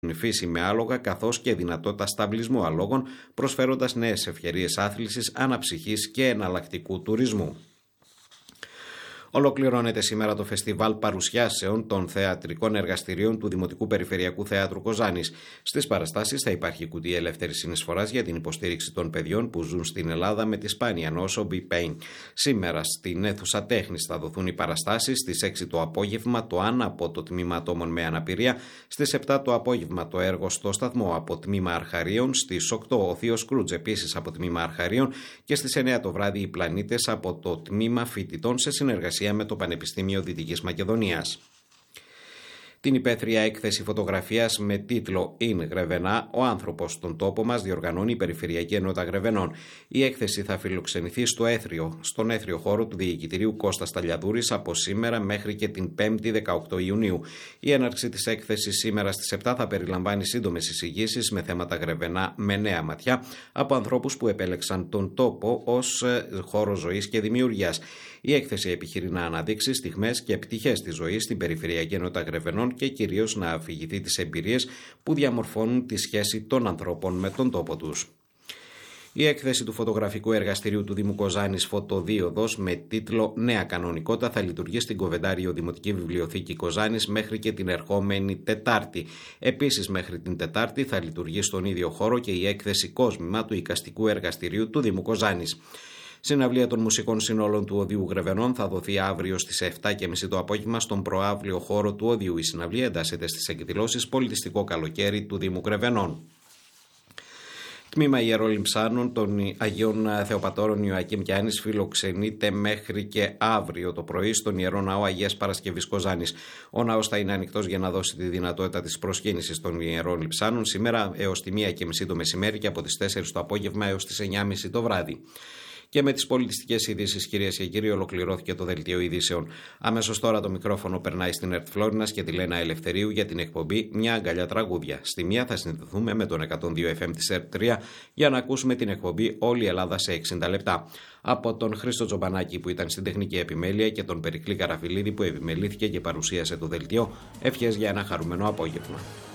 φύση με άλογα, καθώς και δυνατότητα σταυλισμού αλόγων, προσφέροντας νέες ευκαιρίες άθλησης, αναψυχής και εναλλακτικού τουρισμού. Ολοκληρώνεται σήμερα το φεστιβάλ παρουσιάσεων των θεατρικών εργαστηρίων του Δημοτικού Περιφερειακού Θεάτρου Κοζάνης. Στις παραστάσεις θα υπάρχει κουτί ελεύθερης συνεισφοράς για την υποστήριξη των παιδιών που ζουν στην Ελλάδα με τη σπάνια νόσο B-Pain. Σήμερα στην αίθουσα τέχνης θα δοθούν οι παραστάσεις. Στις 6 το απόγευμα το ΑΝ από το τμήμα ατόμων με αναπηρία. Στις 7 το απόγευμα το έργο στο σταθμό από τμήμα Αρχαρίων. Στις 8 ο Θείος Σκρούτζ επίσης από τμήμα Αρχαρίων. Και στις 9 το βράδυ οι Πλανήτες από το τμήμα Φοιτητών σε συνεργασία με το Πανεπιστήμιο Δυτικής Μακεδονίας. Την υπαίθρια έκθεση φωτογραφίας με τίτλο «In Γρεβενά, ο άνθρωπος στον τόπο μας» διοργανώνει η Περιφερειακή Ενότητα Γρεβενών. Η έκθεση θα φιλοξενηθεί στον έθριο χώρο του Διοικητηρίου Κώστα Σταλιαδούρης από σήμερα μέχρι και την 5η 18 Ιουνίου. Η έναρξη της έκθεσης σήμερα στις 7 θα περιλαμβάνει σύντομες εισηγήσεις με θέματα Γρεβενά με νέα ματιά από ανθρώπους που επέλεξαν τον τόπο ως χώρο ζωής και δημιουργίας. Η έκθεση επιχειρεί να αναδείξει στιγμές και πτυχές της ζωής στην Περιφερειακή Ενότητα Γρεβενών και κυρίως να αφηγηθεί τις εμπειρίες που διαμορφώνουν τη σχέση των ανθρώπων με τον τόπο τους. Η έκθεση του φωτογραφικού εργαστηρίου του Δήμου Κοζάνης Φωτοδίωδος με τίτλο «Νέα Κανονικότητα» θα λειτουργεί στην Κοβεντάριο Δημοτική Βιβλιοθήκη Κοζάνης μέχρι και την ερχόμενη Τετάρτη. Επίσης, μέχρι την Τετάρτη θα λειτουργεί στον ίδιο χώρο και η έκθεση «Κόσμημα» του εικαστικού εργαστηρίου του Δήμου Κοζάνης. Συναυλία των μουσικών συνόλων του Οδείου Γρεβενών θα δοθεί αύριο στις 7.30 το απόγευμα στον προαύλιο χώρο του Οδείου. Η συναυλία εντάσσεται στις εκδηλώσεις Πολιτιστικό Καλοκαίρι του Δήμου Γρεβενών. Τμήμα Ιερολυμψάνων των Αγίων Θεοπατώρων Ιωακήμ και Άνης φιλοξενείται μέχρι και αύριο το πρωί στον Ιερό Ναό Αγίας Παρασκευής Κοζάνης. Ο ναός θα είναι ανοιχτός για να δώσει τη δυνατότητα της προσκύνησης των Ιερών Λειψάνων σήμερα έως τη 1.30 το μεσημέρι και από τις 4 το απόγευμα έως τις 9.30 το βράδυ. Και με τις πολιτιστικές ειδήσεις, κυρίες και κύριοι, ολοκληρώθηκε το δελτίο ειδήσεων. Αμέσως τώρα το μικρόφωνο περνάει στην ΕΡΤ Φλόρινας και τη Λένα Ελευθερίου για την εκπομπή «Μια αγκαλιά τραγούδια». Στη μία θα συνδεθούμε με τον 102 FM της ΕΡΤ 3 για να ακούσουμε την εκπομπή «Όλη η Ελλάδα σε 60 λεπτά». Από τον Χρήστο Τζομπανάκη που ήταν στην τεχνική επιμέλεια και τον Περικλή Καραφιλίδη που επιμελήθηκε και παρουσίασε το δελτίο, ευχές για ένα χαρούμενο απόγευμα.